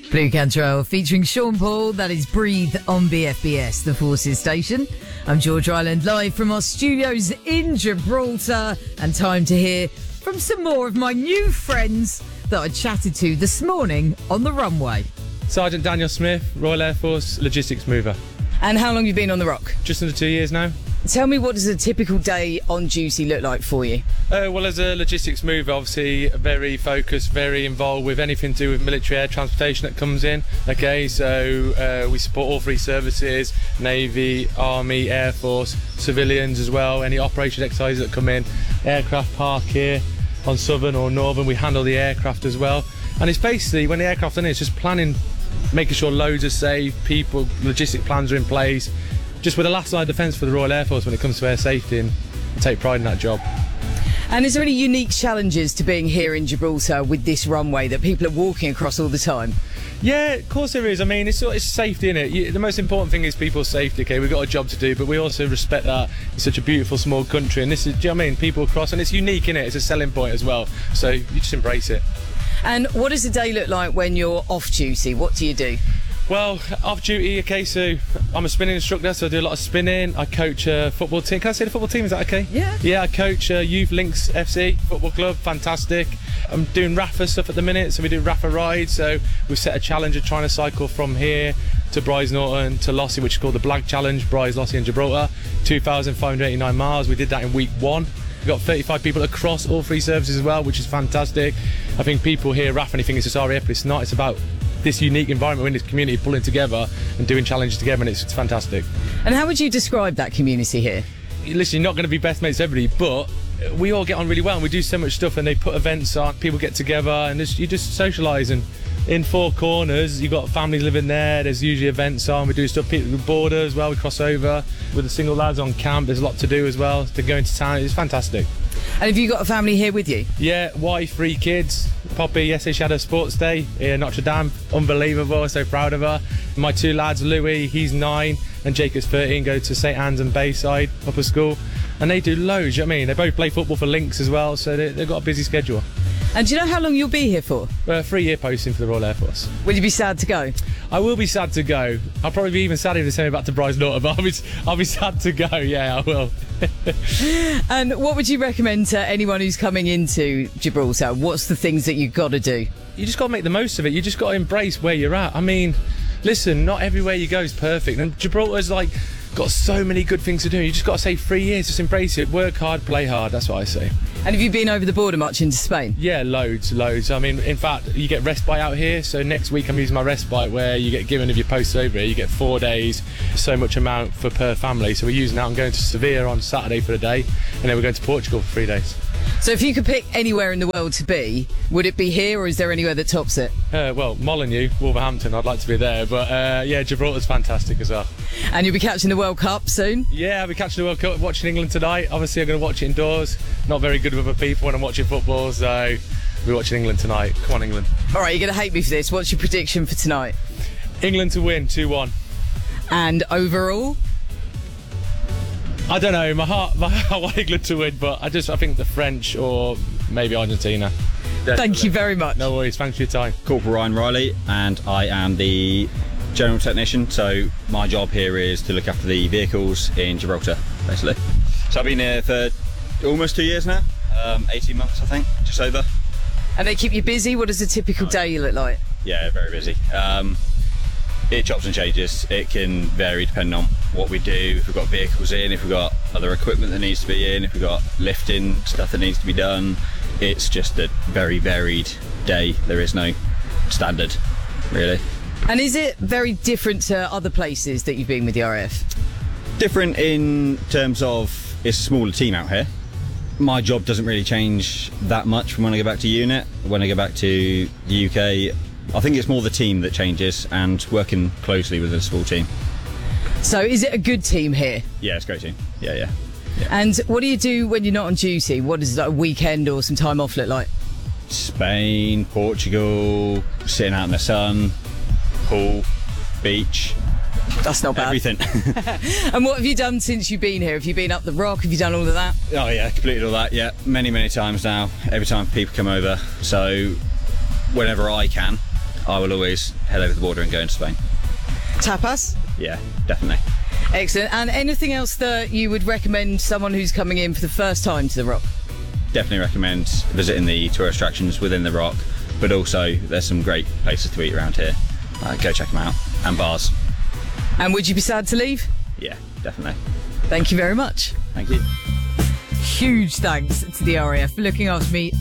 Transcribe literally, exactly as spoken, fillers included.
Blue Cantrell featuring Sean Paul. That is Breathe on B F B S, the Forces station. I'm George Ryland, live from our studios in Gibraltar, and time to hear from some more of my new friends that I chatted to this morning on the runway. Sergeant Daniel Smith, Royal Air Force logistics mover. And how long have you been on the Rock? Just under two years now. Tell me, what does a typical day on duty look like for you? Uh, well, as a logistics mover, obviously very focused, very involved with anything to do with military air transportation that comes in. Okay, so uh, we support all three services: Navy, Army, Air Force, civilians as well. Any operation exercises that come in, aircraft park here on Southern or Northern, we handle the aircraft as well. And it's basically, when the aircraft's in, it's just planning, making sure loads are safe, people, logistic plans are in place. Just with the last line of defence for the Royal Air Force when it comes to air safety, and I take pride in that job. And is there any unique challenges to being here in Gibraltar with this runway that people are walking across all the time? Yeah, of course there is. I mean, it's, it's safety, innit? You, the most important thing is people's safety, okay? We've got a job to do, but we also respect that it's such a beautiful small country, and this is, do you know what I mean? People across, and it's unique, innit? It's a selling point as well, so you just embrace it. And what does the day look like when you're off duty? What do you do? Well, off duty, okay, so I'm a spinning instructor, so I do a lot of spinning. I coach a football team. Can I say the football team? Is that okay? Yeah. Yeah, I coach uh, Youth Links F C football club. Fantastic. I'm doing RAFA stuff at the minute, so we do RAFA rides. So we've set a challenge of trying to cycle from here to Bryce Norton to Lossy, which is called the Blag Challenge, Bryce, Lossy and Gibraltar. two thousand five hundred eighty-nine miles. We did that in week one. We've got thirty-five people across all three services as well, which is fantastic. I think people hear RAFA and they think it's just R A F, but it's not. It's about this unique environment in this community pulling together and doing challenges together, and it's, it's fantastic. And how would you describe that community here? Listen, you're not going to be best mates with everybody, but we all get on really well, and we do so much stuff, and they put events on, people get together, and just, you just socialise. And in Four Corners, you've got families living there, there's usually events on, we do stuff, people with border as well, we cross over with the single lads on camp, there's a lot to do as well, to go into town, it's fantastic. And have you got a family here with you? Yeah, wife, three kids. Poppy, yesterday she had a sports day in Notre Dame. Unbelievable, so proud of her. My two lads, Louis, he's nine, and Jacob's thirteen, go to St Anne's and Bayside upper school. And they do loads, you know what I mean? They both play football for Links as well, so they, they've got a busy schedule. And do you know how long you'll be here for? Uh, three-year posting for the Royal Air Force. Will you be sad to go? I will be sad to go. I'll probably be even sadder if they send me back to Bryce Norton, but I'll be, I'll be sad to go, yeah, I will. And what would you recommend to anyone who's coming into Gibraltar? What's the things that you've got to do? You just got to make the most of it. You just got to embrace where you're at. I mean, listen, not everywhere you go is perfect, and Gibraltar's like got so many good things to do. You just got to say three years, just embrace it, work hard, play hard. That's what I say. And have you been over the border much into Spain? Yeah, loads, loads. I mean, in fact, you get respite out here. So next week I'm using my respite, where you get given, if you're posted over here, you get four days, so much amount for per family. So we're using that. I'm going to Sevilla on Saturday for a day, and then we're going to Portugal for three days. So if you could pick anywhere in the world to be, would it be here, or is there anywhere that tops it? Uh, well, Molineux, Wolverhampton, I'd like to be there. But uh, yeah, Gibraltar's fantastic as well. And you'll be catching the World Cup soon? Yeah, I'll be catching the World Cup, watching England tonight. Obviously, I'm going to watch it indoors. Not very good with other people when I'm watching football, so I'll be watching England tonight. Come on, England. All right, you're going to hate me for this. What's your prediction for tonight? England to win, two one. And overall? I don't know. My heart, my heart, I want England to win, but I just, I think the French or maybe Argentina. Definitely. Thank you very much. No worries. Thanks for your time. Corporal Ryan Riley, and I am the general technician. So my job here is to look after the vehicles in Gibraltar, basically. So I've been here for almost two years now, um, eighteen months, I think, just over. And they keep you busy? What does a typical day look like? Yeah, very busy. Um, It chops and changes. It can vary depending on what we do. If we've got vehicles in, if we've got other equipment that needs to be in, if we've got lifting stuff that needs to be done. It's just a very varied day. There is no standard, really. And is it very different to other places that you've been with the R A F? Different in terms of it's a smaller team out here. My job doesn't really change that much from when I go back to unit. When I go back to the U K, I think it's more the team that changes and working closely with a small team. So is it a good team here? Yeah, it's a great team. Yeah, yeah. yeah. And what do you do when you're not on duty? What does like a weekend or some time off look like? Spain, Portugal, sitting out in the sun, pool, beach. That's not bad. Everything. And what have you done since you've been here? Have you been up the Rock? Have you done all of that? Oh yeah, completed all that, yeah. Many, many times now. Every time people come over. So whenever I can, I will always head over the border and go into Spain. Tapas? Yeah, definitely. Excellent. And anything else that you would recommend someone who's coming in for the first time to the Rock? Definitely recommend visiting the tourist attractions within the Rock, but also there's some great places to eat around here. Uh, go check them out. And bars. And would you be sad to leave? Yeah, definitely. Thank you very much. Thank you. Huge thanks to the R A F for looking after me